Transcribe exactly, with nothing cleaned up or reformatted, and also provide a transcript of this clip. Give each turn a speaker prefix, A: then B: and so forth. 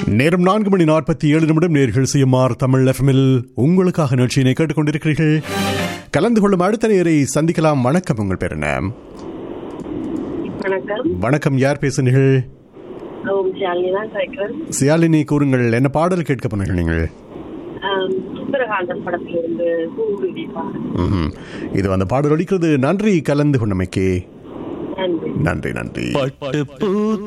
A: நேரம் நான்கு மணி நாற்பத்தி ஏழு நிமிடம். நேர்கள் சிஎம்ஆர் தமிழ் எஃப்எம்மில் உங்களுக்காக நிகழ்ச்சியினை கேட்டுக்கொண்டிருக்கிறீர்கள். கலந்து கொள்ளும் அடுத்த நேரை சந்திக்கலாம். வணக்கம், உங்கள் பேர் என்ன?
B: வணக்கம்.
A: வணக்கம், யார் பேசுனீர்கள்? சியாலினி, கூறுங்கள், என்ன பாடல் கேட்க போனீர்கள் நீங்கள்? இது அந்த பாடல் ஒலிக்கிறது. நன்றி கலந்து கொண்டமைக்கு. நன்றி நன்றி.